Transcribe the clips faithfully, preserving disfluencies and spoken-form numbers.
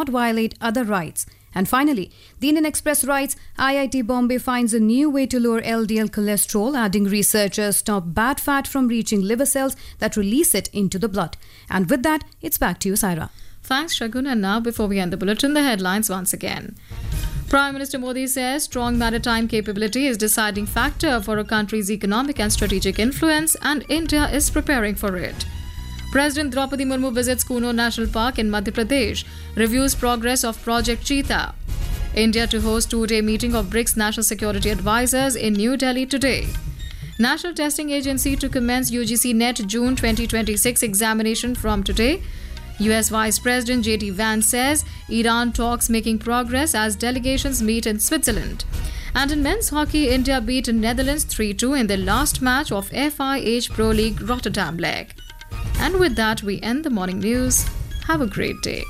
not violate other rights. And finally, the Indian Express writes, I I T Bombay finds a new way to lower L D L cholesterol, adding researchers stop bad fat from reaching liver cells that release it into the blood. And with that, it's back to you, Saira. Thanks, Shagun. And now, before we end the bulletin, the headlines once again. Prime Minister Modi says strong maritime capability is deciding factor for a country's economic and strategic influence, and India is preparing for it. President Draupadi Murmu visits Kuno National Park in Madhya Pradesh, reviews progress of Project Cheetah. India to host two-day meeting of BRICS National Security Advisors in New Delhi today. National Testing Agency to commence U G C NET June twenty twenty-six examination from today. U S Vice President J D Vance says Iran talks making progress as delegations meet in Switzerland. And in men's hockey, India beat Netherlands three two in their last match of F I H Pro League Rotterdam leg. And with that, we end the morning news. Have a great day.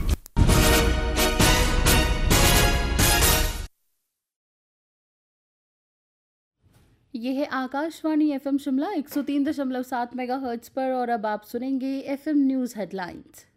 ये है Akashvani FM Shimla एक सौ तीन दशमलव सात megahertz पर और अब आप सुनेंगे एफएम न्यूज हेडलाइंस।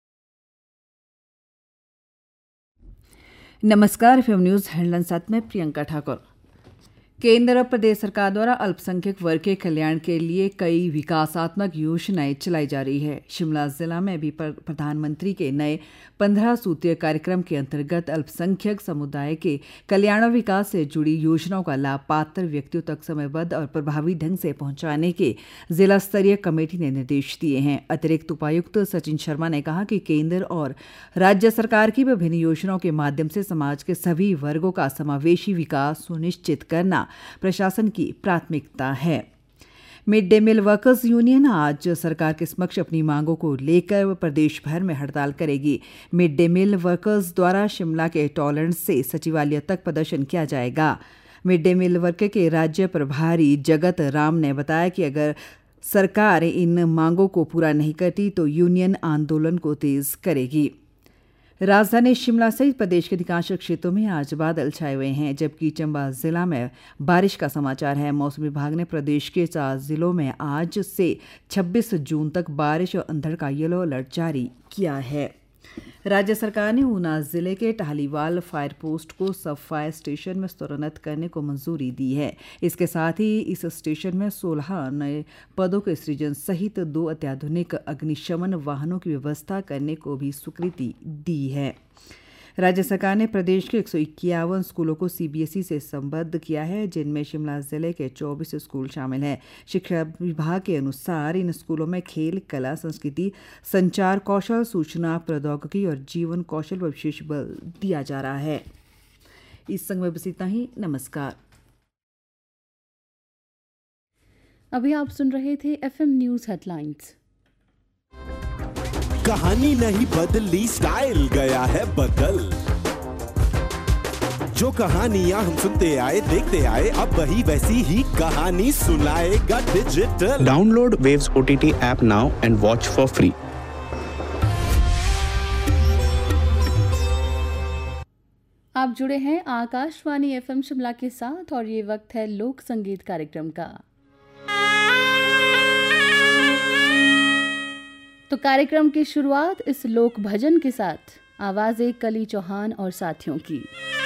नमस्कार, एफएम न्यूज हेडलाइंस साथ में प्रियंका ठाकुर। केंद्र और प्रदेश सरकार द्वारा अल्पसंख्यक वर्ग के कल्याण के लिए कई विकासात्मक योजनाएं चलाई जा रही है। शिमला जिला में भी प्रधानमंत्री के नए पंद्रह सूत्रीय कार्यक्रम के अंतर्गत अल्पसंख्यक समुदाय के कल्याण और विकास से जुड़ी योजनाओं का लाभ पात्र व्यक्तियों तक समयबद्ध और प्रभावी ढंग से पहुंचाने के जिला स्तरीय कमेटी ने निर्देश दिए हैं। अतिरिक्त उपायुक्त सचिन शर्मा ने कहा कि केंद्र और राज्य सरकार की विभिन्न योजनाओं के माध्यम से समाज के सभी वर्गों का समावेशी विकास सुनिश्चित करना प्रशासन की प्राथमिकता है। Mid day meal workers union आज सरकार के समक्ष अपनी मांगों को लेकर प्रदेश भर में हड़ताल करेगी। मिड डे मील वर्कर्स द्वारा शिमला के टॉलरेंस से सचिवालय तक प्रदर्शन किया जाएगा। मिड डे मील वर्कर के राज्य प्रभारी जगत राम ने बताया कि अगर सरकार इन मांगों को पूरा नहीं करती तो यूनियन आंदोलन को तेज करेगी। राजधानी शिमला सहित प्रदेश के अधिकांश क्षेत्रों में आज बादल छाए हुए हैं, जबकि चंबा जिला में बारिश का समाचार है। मौसम विभाग ने प्रदेश के चार जिलों में आज से छब्बीस जून तक बारिश और अंधड़ का येलो अलर्ट जारी किया है। राज्य सरकार ने ऊना जिले के टहलीवाल फायर पोस्ट को सब फायर स्टेशन में स्तरोन्नत करने को मंजूरी दी है। इसके साथ ही इस स्टेशन में सोलह नए पदों के सृजन सहित दो अत्याधुनिक अग्निशमन वाहनों की व्यवस्था करने को भी स्वीकृति दी है। राज्य सरकार ने प्रदेश के एक सौ इक्यावन स्कूलों को सीबीएसई से संबद्ध किया है, जिनमें शिमला जिले के चौबीस स्कूल शामिल हैं। शिक्षा विभाग के अनुसार इन स्कूलों में खेल, कला, संस्कृति, संचार कौशल, सूचना प्रौद्योगिकी और जीवन कौशल पर विशेष बल दिया जा रहा है। इस संग में बस इतना ही। नमस्कार। अभी आप सुन रहे थे एफएम न्यूज हेडलाइंस। कहानी नहीं बदली, स्टाइल गया है बदल। जो कहानियां हम सुनते आए देखते आए, अब वही वैसी ही कहानी सुनाएगा digital. Download waves OTT app now and watch for free. आप जुड़े हैं आकाशवाणी एफएम शिमला के साथ और ये वक्त है लोक संगीत कार्यक्रम का। तो कार्यक्रम की शुरुआत इस लोक भजन के साथ, आवाज़ें कली चौहान और साथियों की।